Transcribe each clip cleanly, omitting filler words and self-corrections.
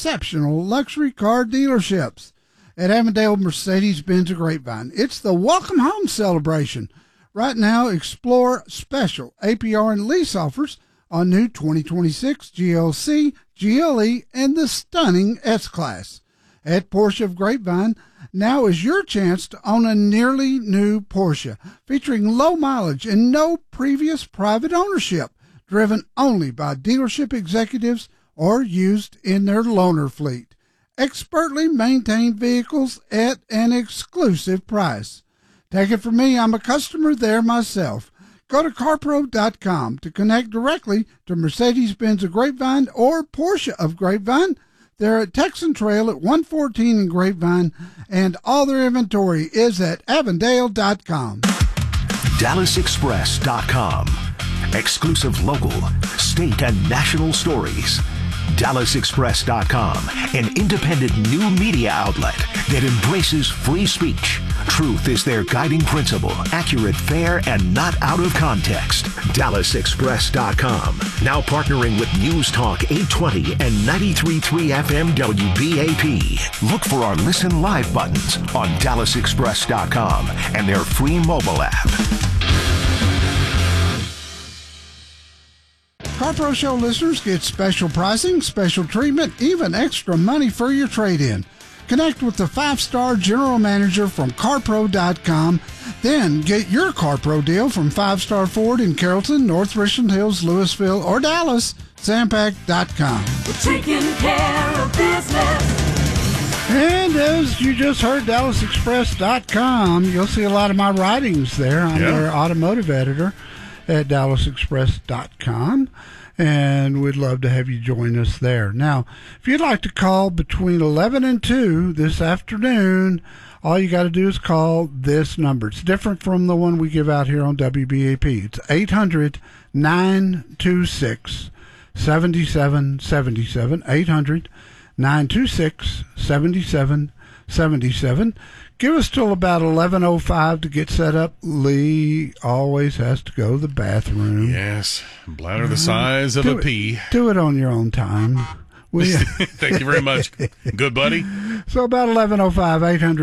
exceptional luxury car dealerships. At Avondale Mercedes-Benz of Grapevine, it's the Welcome Home celebration. Right now, explore special APR and lease offers on new 2026 GLC, GLE, and the stunning S-Class. At Porsche of Grapevine, now is your chance to own a nearly new Porsche, featuring low mileage and no previous private ownership, driven only by dealership executives or used in their loaner fleet. Expertly maintained vehicles at an exclusive price. Take it from me, I'm a customer there myself. Go to carpro.com to connect directly to Mercedes-Benz of Grapevine or Porsche of Grapevine. They're at Texan Trail at 114 in Grapevine, and all their inventory is at Avondale.com. DallasExpress.com. Exclusive local, state, and national stories. DallasExpress.com, an independent new media outlet that embraces free speech. Truth is their guiding principle, accurate, fair, and not out of context. DallasExpress.com, now partnering with News Talk 820 and 93.3 FM WBAP. Look for our Listen Live buttons on DallasExpress.com and their free mobile app. CarPro Show listeners get special pricing, special treatment, even extra money for your trade-in. Connect with the 5-star general manager from CarPro.com. Then get your CarPro deal from 5-star Ford in Carrollton, North Richland Hills, Louisville, or Dallas. Zampac.com. We're taking care of business. And as you just heard, DallasExpress.com, you'll see a lot of my writings there. I'm their automotive editor at DallasExpress.com, and we'd love to have you join us there. Now, if you'd like to call between 11 and 2 this afternoon, all you got to do is call this number. It's different from the one we give out here on WBAP. It's 800-926-7777, 800-926-7777. Give us till about 11:05 to get set up. Lee always has to go to the bathroom. Yes, bladder the size of a pea. Do it on your own time. Thank you very much. Good buddy. So about 11:05,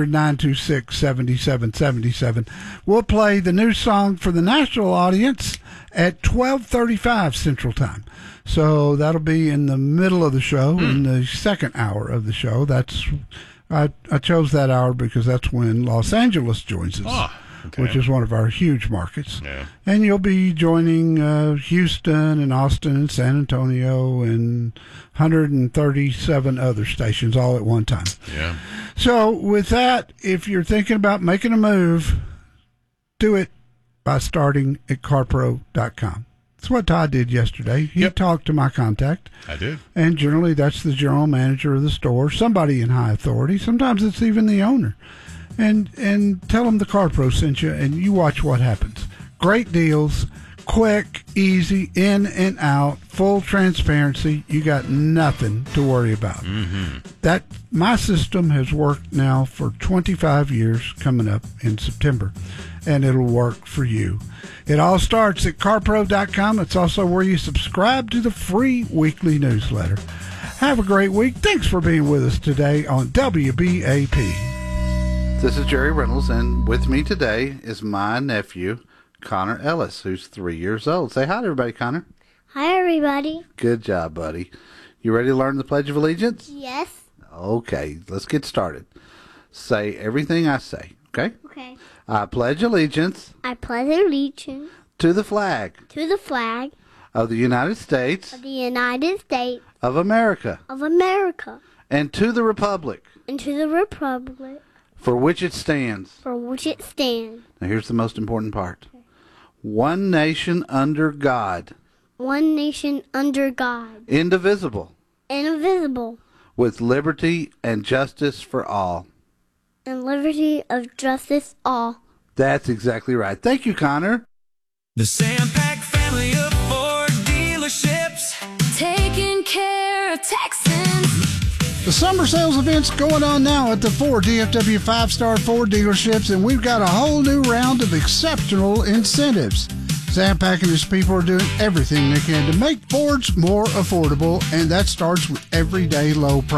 800-926-7777. We'll play the new song for the national audience at 12:35 Central Time. So that'll be in the middle of the show, in the second hour of the show. I chose that hour because that's when Los Angeles joins us, which is one of our huge markets. Yeah. And you'll be joining Houston and Austin and San Antonio and 137 other stations all at one time. Yeah. So with that, if you're thinking about making a move, do it by starting at carpro.com. That's what Todd did yesterday. He talked to my contact. I did. And generally that's the general manager of the store, somebody in high authority. Sometimes it's even the owner. And tell them the CarPro sent you, and you watch what happens. Great deals, quick, easy, in and out, full transparency. You got nothing to worry about. That my system has worked now for 25 years coming up in September, and it'll work for you. It all starts at carpro.com. It's also where you subscribe to the free weekly newsletter. Have a great week. Thanks for being with us today on WBAP. This is Jerry Reynolds, and with me today is my nephew, Connor Ellis, who's 3 years old. Say hi to everybody, Connor. Hi, everybody. Good job, buddy. You ready to learn the Pledge of Allegiance? Yes. Okay, let's get started. Say everything I say, okay? Okay. I pledge allegiance I pledge allegiance to the flag to the flag of the United States of the United States of America of America and to the republic and to the republic for which it stands. for which it stands, Now here's the most important part. One nation under God, one nation under God, indivisible, indivisible, with liberty and justice for all. and liberty of justice all. That's exactly right. Thank you, Connor. The Zampac family of Ford dealerships, taking care of Texans. The summer sales event's going on now at the 4 DFW 5-star Ford dealerships, and we've got a whole new round of exceptional incentives. Zampac and his people are doing everything they can to make Fords more affordable, and that starts with everyday low prices.